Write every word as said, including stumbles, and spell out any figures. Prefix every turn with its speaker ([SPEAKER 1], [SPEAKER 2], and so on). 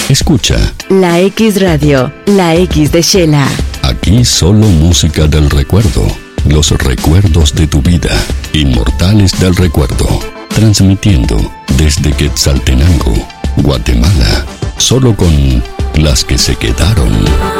[SPEAKER 1] Escucha.
[SPEAKER 2] La X Radio, la X de Shela.
[SPEAKER 1] Aquí solo música del recuerdo. Los recuerdos de tu vida. Inmortales del recuerdo. Transmitiendo desde Quetzaltenango, Guatemala. Solo con las que se quedaron.